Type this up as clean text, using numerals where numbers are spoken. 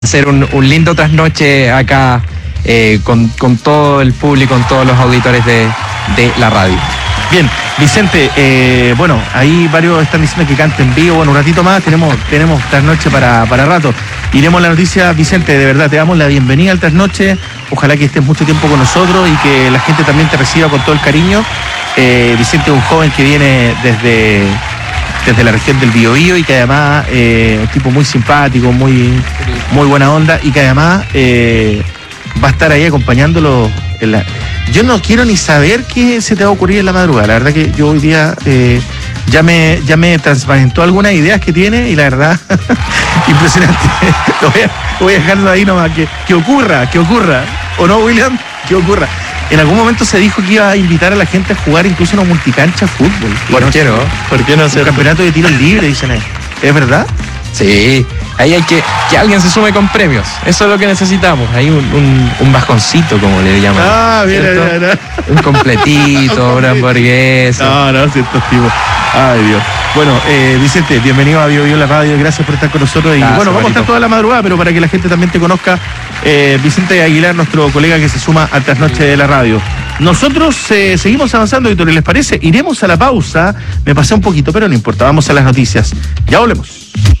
hacer un lindo trasnoche acá con todo el público, con todos los auditores de la radio. Bien, Vicente, bueno, ahí varios están diciendo que cante en vivo. Bueno, un ratito más, tenemos trasnoche para rato. Iremos a la noticia. Vicente, de verdad, te damos la bienvenida al trasnoche. Ojalá que estés mucho tiempo con nosotros y que la gente también te reciba con todo el cariño. Vicente es un joven que viene desde la región del Biobío y que además un tipo muy simpático, muy buena onda, y que además va a estar ahí acompañándolo en la... Yo no quiero ni saber qué se te va a ocurrir en la madrugada. La verdad que yo hoy día ya me transparentó algunas ideas que tiene y la verdad, impresionante. Lo voy a dejarlo ahí nomás, que ocurra. ¿O no, William? Que ocurra. En algún momento se dijo que iba a invitar a la gente a jugar incluso una multicancha de fútbol. ¿Por qué no? ¿Por qué no hacer un campeonato de tiros libres, dicen ahí? ¿Es verdad? Sí, ahí hay que alguien se sume con premios. Eso es lo que necesitamos. Hay un bajoncito, como le llaman. Ah, mira. Un completito, una hamburguesa. No, ciertos tipos. Ay, Dios. Bueno, Vicente, bienvenido a Biobío la radio. Gracias por estar con nosotros. Y bueno, vamos a estar toda la madrugada, pero para que la gente también te conozca, Vicente Aguilar, nuestro colega que se suma al trasnoche de la radio. Nosotros seguimos avanzando, Víctor, ¿les parece? Iremos a la pausa. Me pasé un poquito, pero no importa. Vamos a las noticias. Ya volvemos.